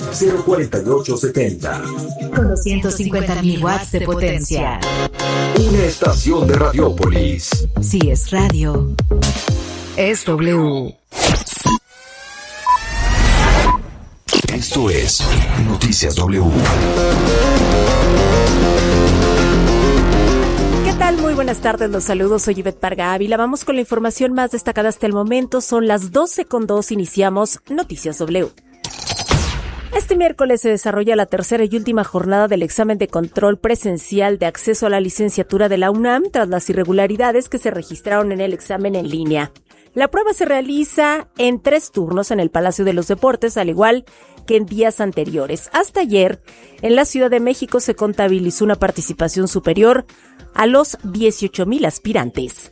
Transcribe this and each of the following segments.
04870. Con 250.000 watts de potencia. Una estación de Radiópolis. Si es radio, es W. Esto es Noticias W. ¿Qué tal? Muy buenas tardes, los saludos, soy Ivette Parga Ávila. Vamos con la información más destacada hasta el momento. Son las 12:02, iniciamos Noticias W. Este miércoles se desarrolla la tercera y última jornada del examen de control presencial de acceso a la licenciatura de la UNAM tras las irregularidades que se registraron en el examen en línea. La prueba se realiza en 3 turnos en el Palacio de los Deportes, al igual que en días anteriores. Hasta ayer, en la Ciudad de México se contabilizó una participación superior a los 18,000 aspirantes.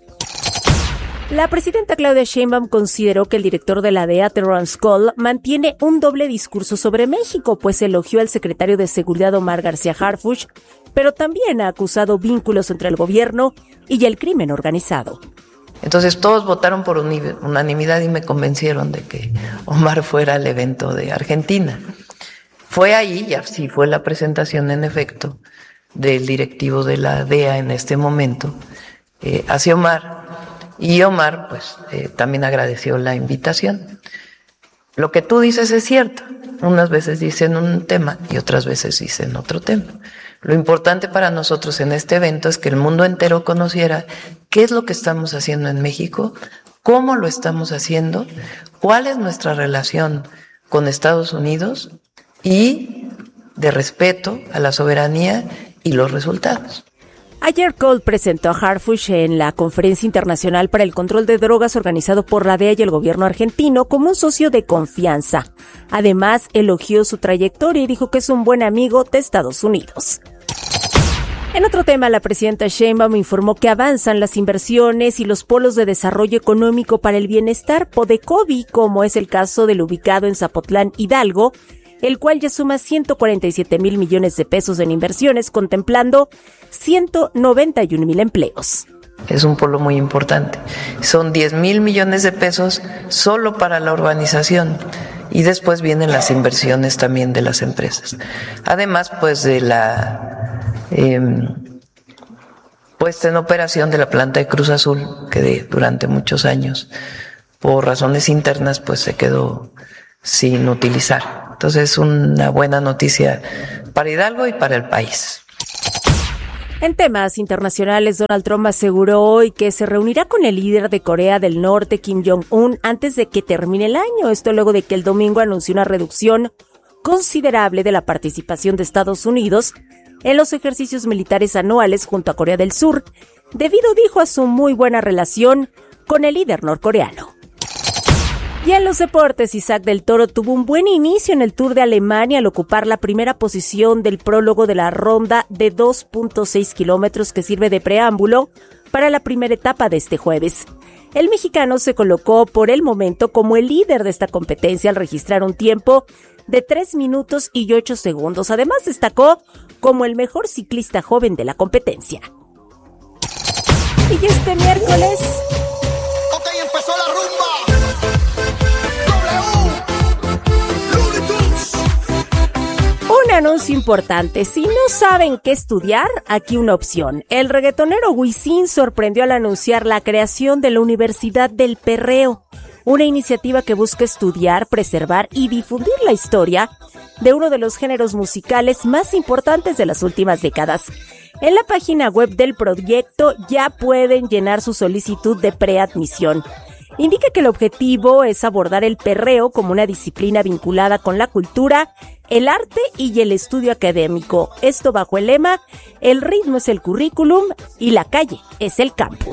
La presidenta Claudia Sheinbaum consideró que el director de la DEA, Terrence Cole, mantiene un doble discurso sobre México, pues elogió al secretario de Seguridad Omar García Harfuch, pero también ha acusado vínculos entre el gobierno y el crimen organizado. Entonces todos votaron por unanimidad y me convencieron de que Omar fuera al evento de Argentina. Fue ahí, y así fue la presentación en efecto, del directivo de la DEA en este momento, hacia Omar. Y Omar, pues, también agradeció la invitación. Lo que tú dices es cierto. Unas veces dicen un tema y otras veces dicen otro tema. Lo importante para nosotros en este evento es que el mundo entero conociera qué es lo que estamos haciendo en México, cómo lo estamos haciendo, cuál es nuestra relación con Estados Unidos y de respeto a la soberanía y los resultados. Ayer Cole presentó a Harfuch en la Conferencia Internacional para el Control de Drogas organizado por la DEA y el gobierno argentino como un socio de confianza. Además, elogió su trayectoria y dijo que es un buen amigo de Estados Unidos. En otro tema, la presidenta Sheinbaum informó que avanzan las inversiones y los polos de desarrollo económico para el bienestar PODECOBI, como es el caso del ubicado en Zapotlán, Hidalgo, el cual ya suma 147,000 millones de pesos en inversiones, contemplando 191,000 empleos. Es un polo muy importante. Son 10,000 millones de pesos solo para la urbanización y después vienen las inversiones también de las empresas. Además, pues de la puesta en operación de la planta de Cruz Azul, que durante muchos años, por razones internas, pues se quedó sin utilizar. Entonces, una buena noticia para Hidalgo y para el país. En temas internacionales, Donald Trump aseguró hoy que se reunirá con el líder de Corea del Norte, Kim Jong-un, antes de que termine el año. Esto luego de que el domingo anunció una reducción considerable de la participación de Estados Unidos en los ejercicios militares anuales junto a Corea del Sur, debido, dijo, a su muy buena relación con el líder norcoreano. Y en los deportes, Isaac del Toro tuvo un buen inicio en el Tour de Alemania al ocupar la primera posición del prólogo de la ronda de 2.6 kilómetros que sirve de preámbulo para la primera etapa de este jueves. El mexicano se colocó por el momento como el líder de esta competencia al registrar un tiempo de 3 minutos y 8 segundos. Además, destacó como el mejor ciclista joven de la competencia. Y este miércoles... Ok, empezó la rumba. Un anuncio importante. Si no saben qué estudiar, aquí una opción. El reggaetonero Wisin sorprendió al anunciar la creación de la Universidad del Perreo, una iniciativa que busca estudiar, preservar y difundir la historia de uno de los géneros musicales más importantes de las últimas décadas. En la página web del proyecto ya pueden llenar su solicitud de preadmisión. Indica que el objetivo es abordar el perreo como una disciplina vinculada con la cultura, el arte y el estudio académico. Esto bajo el lema: el ritmo es el currículum y la calle es el campus.